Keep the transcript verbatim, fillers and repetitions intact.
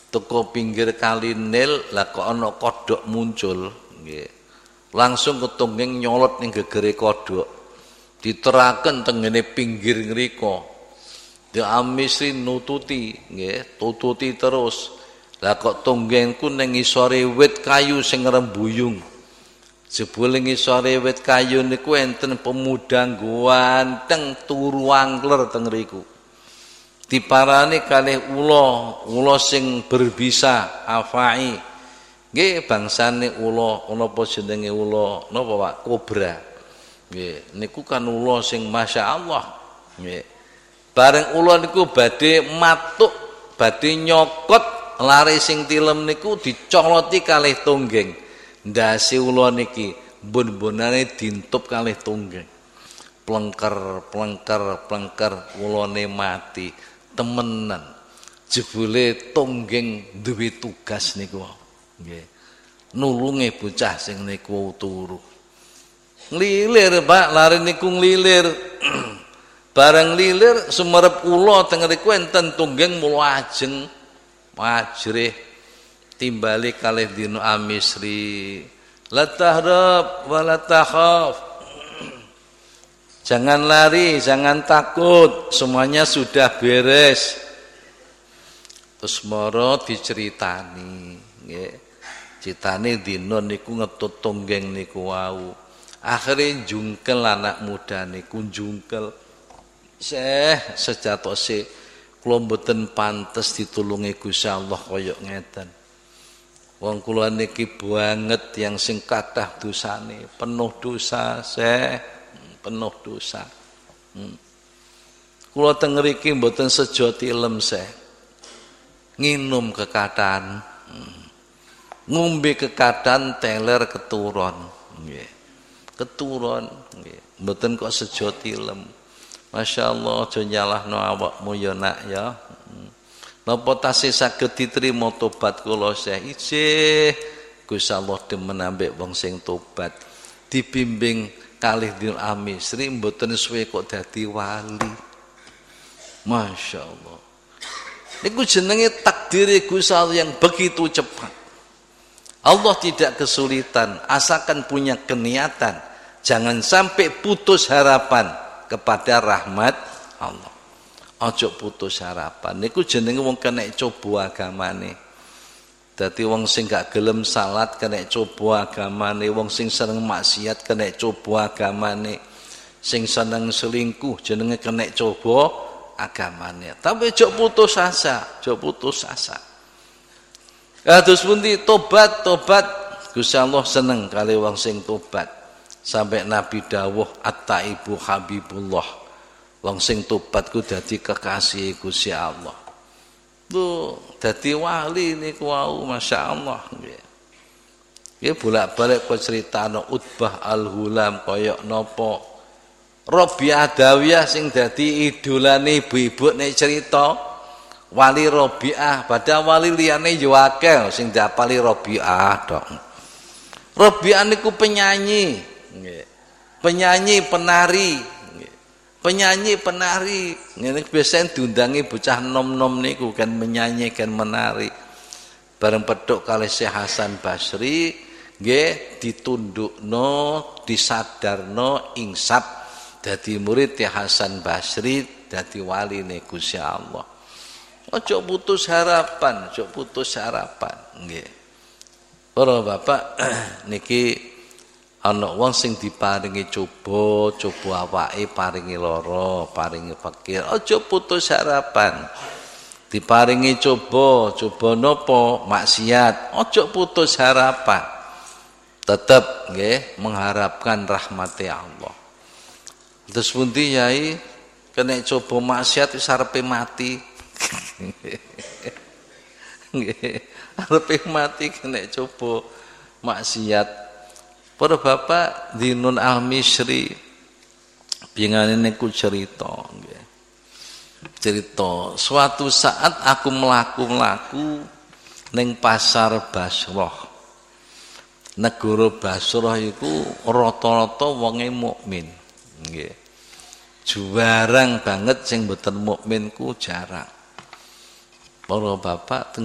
teko pinggir kali Nil lah kok ana kodhok muncul nggih. Langsung ketungging nyolot ning gegere kodhok. Diteraken tengene pinggir ngrika. Dia Amisri nututi nggih, tututi terus. Lah kok tunggengku ning ngisore wit kayu sing rembuyung. Jebule ngisore wit kayu niku enten pemuda ganteng turu angler teng riku. Diparani kalih ula, ula sing berbisa afai. Nggih bangsane ula, napa jenenge ula? Napa Pak? Kobra. Nggih, niku kan ula sing masyaallah. Nggih. Bareng ula niku badhe matuk, badhe nyokot lare sing tilem niku dicoloti kalih tunggeng. Ndase ula niki bun-bunane dintup kalih tunggeng. Plengker, plengker, plengker ulane mati. Temenan. Jebule tunggeng duwe tugas niku. Nggih. Nulunge bocah sing niku turu. Nglilir Pak, lare niku nglilir. Bareng lilir sumerep ula teng riku enten tunggeng mula ajeng. Majrih timbali kalih dina Amisri. La tahrab wa la takhaf. Jangan lari, jangan takut, semuanya sudah beres. Terus moro diceritani, nggih. Critane dina niku ngetut tunggeng niku wau. Akhire jungkel anak muda niku jungkel. Syekh sejatose kula mboten pantes ditulungi Gusti Allah kaya ngeten. Wong kula niki banget yang sing kathah dosane, penuh dosa, Syekh, penuh dosa. Hmm. Kula teng mriki mboten sejo tilem, Syekh. Nginum kekatan, hmm. ngombe kekatan teler keturun, nggih. Keturun, nggih. Mboten kok sejo tilem. Masyaallah aja nyalahno awakmu ya nak ya. Napa tasih saged diterima tobat kula Syekh? Ijih Gusti Allah demen ambek wong sing tobat. Dibimbing kalih dina Amisri mboten suwe kok dadi wali. Masyaallah. Niku jenenge takdire Gusti Allah yang begitu cepat. Allah tidak kesulitan, asalkan punya keniatan. Jangan sampai putus harapan kepada rahmat Allah. Ojo putus harapan. Niku jenenge wong kena coba agamane. Dadi wong sing gak gelem salat kena coba agamane, wong sing seneng maksiat kena coba agamane. Sing seneng selingkuh jenenge kena coba agamane. Tapi ojo putus asa, ojo putus asa. Kados pundi tobat, tobat. Gusti Allah seneng kali wong sing tobat. Sampai Nabi dawuh at-taibu habibullah. Wong sing tobat ku dadi kekasih Gusti Allah. Tuh, dadi wali niku wau masyaallah nggih. Nggih bolak-balik kok critano Utbah Al-Hulam kaya napa. Rabi'ah Adawiyah sing dadi idolane ibu-ibu nek cerita wali Rabi'ah, padahal wali liyane yo akeh sing diapali Rabi'ah tok. Rabi'ah niku penyanyi. Penyanyi penari, penyanyi penari. Ini biasanya diundangi bocah nom-nom niku kan menyanyi kan menari. Bareng pedhok kalih Syekh Hasan Basri, nggih ditundukno, disadarno insap dadi murid Syekh Hasan Basri, dadi waline Gusti Allah. Ojo putus harapan, ojo putus harapan, nggih. Para bapak niki ana wong sing diparingi coba, coba awake paringi lara, paringi fakir. Aja putus harapan. Diparingi coba, coba napa? Maksiat. Aja putus harapan. Tetep nggih mengharapkan rahmat Allah. Terus pundi Yai? Kena coba maksiat wis arepe mati. Nggih. Arepe mati kena coba maksiat. Para bapak di Nun Al-Misri pingane niku cerita nggih. Cerita suatu saat aku mlaku-mlaku ning pasar Basrah. Negara Basrah iku rata-rata wonge mukmin nggih. Jarang banget sing mboten mukmin ku jarang. Para bapak